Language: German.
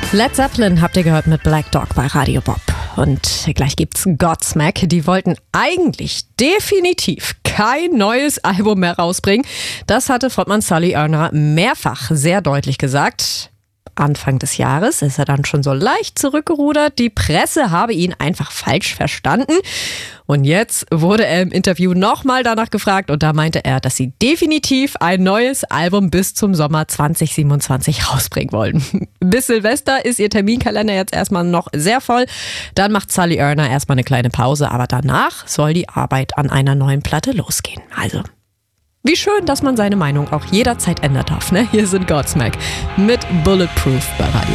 Led Zeppelin habt ihr gehört mit Black Dog bei Radio Bob. Und gleich gibt's Godsmack. Die wollten eigentlich definitiv kein neues Album mehr rausbringen. Das hatte Frontmann Sully Erna mehrfach sehr deutlich gesagt. Anfang des Jahres ist er dann schon so leicht zurückgerudert. Die Presse habe ihn einfach falsch verstanden. Und jetzt wurde er im Interview nochmal danach gefragt und da meinte er, dass sie definitiv ein neues Album bis zum Sommer 2027 rausbringen wollen. Bis Silvester ist ihr Terminkalender jetzt erstmal noch sehr voll. Dann macht Sully Erna erstmal eine kleine Pause, aber danach soll die Arbeit an einer neuen Platte losgehen. Also, wie schön, dass man seine Meinung auch jederzeit ändern darf. Ne? Hier sind Godsmack mit Bulletproof bei Radio.